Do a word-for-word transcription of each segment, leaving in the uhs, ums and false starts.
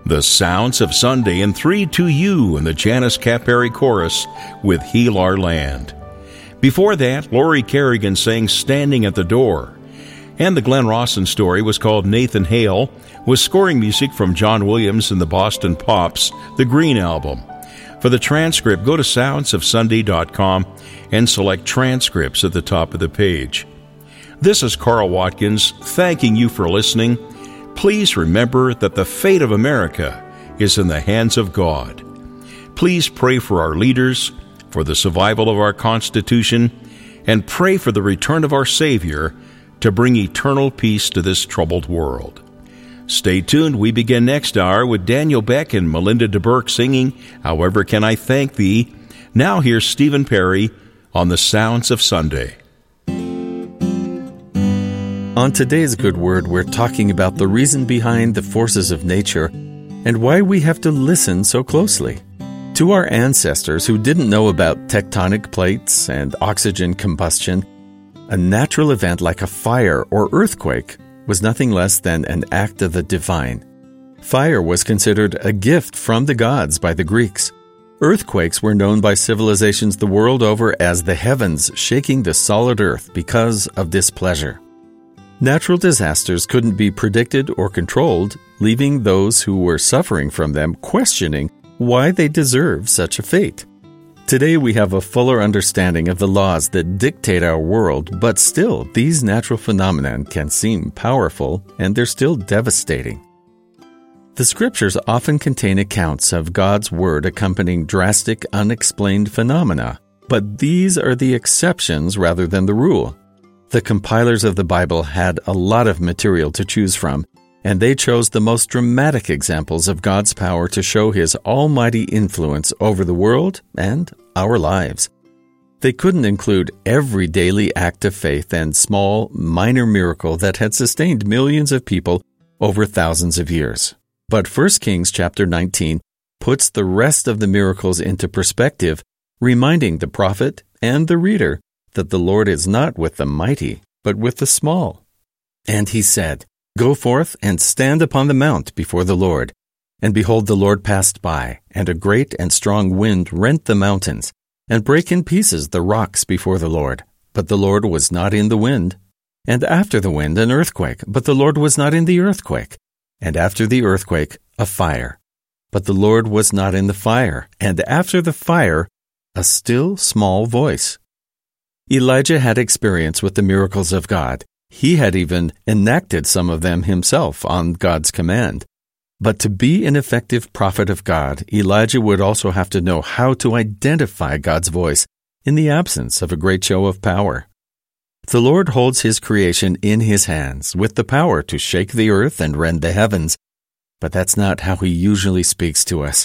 The Sounds of Sunday and Three to You in the Janice Capperry Chorus with Heal Our Land. Before that, Lori Kerrigan sang Standing at the Door. And the Glenn Rawson story was called Nathan Hale, with scoring music from John Williams and the Boston Pops, the Green Album. For the transcript, go to sounds of sunday dot com and select Transcripts at the top of the page. This is Carl Watkins, thanking you for listening. Please remember that the fate of America is in the hands of God. Please pray for our leaders, for the survival of our Constitution, and pray for the return of our Savior to bring eternal peace to this troubled world. Stay tuned. We begin next hour with Daniel Beck and Melinda DeBerk singing However Can I Thank Thee? Now here's Stephen Perry on the Sounds of Sunday. On today's Good Word, we're talking about the reason behind the forces of nature and why we have to listen so closely. To our ancestors who didn't know about tectonic plates and oxygen combustion, a natural event like a fire or earthquake was nothing less than an act of the divine. Fire was considered a gift from the gods by the Greeks. Earthquakes were known by civilizations the world over as the heavens shaking the solid earth because of displeasure. Natural disasters couldn't be predicted or controlled, leaving those who were suffering from them questioning why they deserve such a fate. Today we have a fuller understanding of the laws that dictate our world, but still, these natural phenomena can seem powerful, and they're still devastating. The scriptures often contain accounts of God's word accompanying drastic, unexplained phenomena, but these are the exceptions rather than the rule. The compilers of the Bible had a lot of material to choose from, and they chose the most dramatic examples of God's power to show His almighty influence over the world and our lives. They couldn't include every daily act of faith and small, minor miracle that had sustained millions of people over thousands of years. But First Kings chapter nineteen puts the rest of the miracles into perspective, reminding the prophet and the reader that the Lord is not with the mighty, but with the small. And he said, Go forth and stand upon the mount before the Lord. And behold, the Lord passed by, and a great and strong wind rent the mountains, and brake in pieces the rocks before the Lord. But the Lord was not in the wind. And after the wind, an earthquake, but the Lord was not in the earthquake. And after the earthquake, a fire. But the Lord was not in the fire. And after the fire, a still small voice. Elijah had experience with the miracles of God. He had even enacted some of them himself on God's command. But to be an effective prophet of God, Elijah would also have to know how to identify God's voice in the absence of a great show of power. The Lord holds His creation in His hands with the power to shake the earth and rend the heavens, but that's not how He usually speaks to us.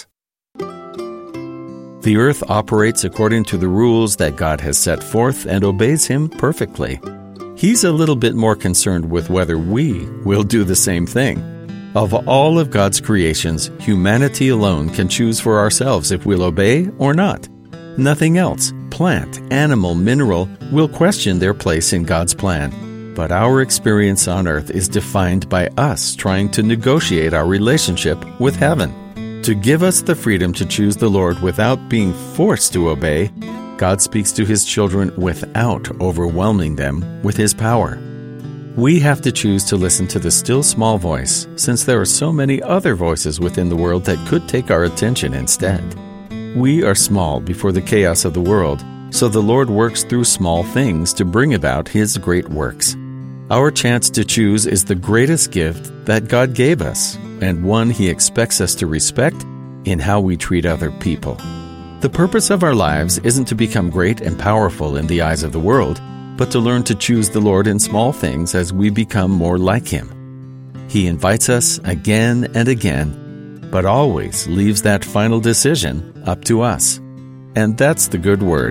The earth operates according to the rules that God has set forth and obeys Him perfectly. He's a little bit more concerned with whether we will do the same thing. Of all of God's creations, humanity alone can choose for ourselves if we'll obey or not. Nothing else, plant, animal, mineral, will question their place in God's plan. But our experience on earth is defined by us trying to negotiate our relationship with heaven. To give us the freedom to choose the Lord without being forced to obey, God speaks to His children without overwhelming them with His power. We have to choose to listen to the still small voice, since there are so many other voices within the world that could take our attention instead. We are small before the chaos of the world, so the Lord works through small things to bring about His great works. Our chance to choose is the greatest gift that God gave us, and one He expects us to respect in how we treat other people. The purpose of our lives isn't to become great and powerful in the eyes of the world, but to learn to choose the Lord in small things as we become more like Him. He invites us again and again, but always leaves that final decision up to us. And that's the Good Word.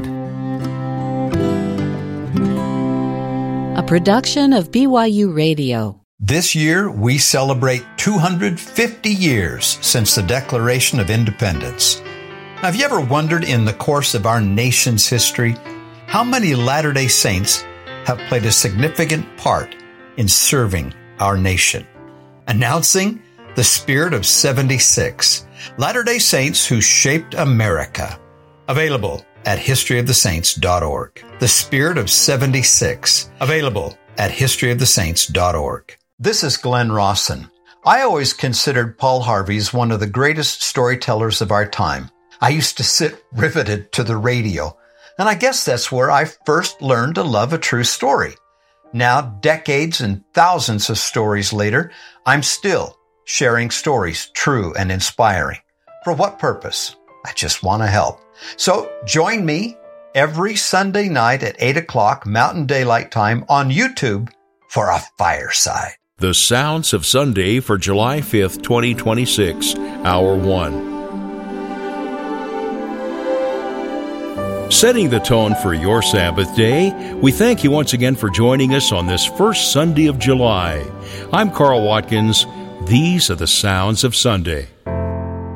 A production of B Y U Radio. This year, we celebrate two hundred fifty years since the Declaration of Independence. Have you ever wondered in the course of our nation's history how many Latter-day Saints have played a significant part in serving our nation? Announcing The Spirit of seventy-six, Latter-day Saints Who Shaped America. Available at history of the saints dot org. The Spirit of seventy-six, available at history of the saints dot org. This is Glenn Rawson. I always considered Paul Harvey as one of the greatest storytellers of our time. I used to sit riveted to the radio, and I guess that's where I first learned to love a true story. Now, decades and thousands of stories later, I'm still sharing stories true and inspiring. For what purpose? I just want to help. So join me every Sunday night at eight o'clock Mountain Daylight Time on YouTube for a fireside. The Sounds of Sunday for July fifth, twenty twenty-six, Hour one. Setting the tone for your Sabbath day, we thank you once again for joining us on this first Sunday of July. I'm Carl Watkins. These are the Sounds of Sunday.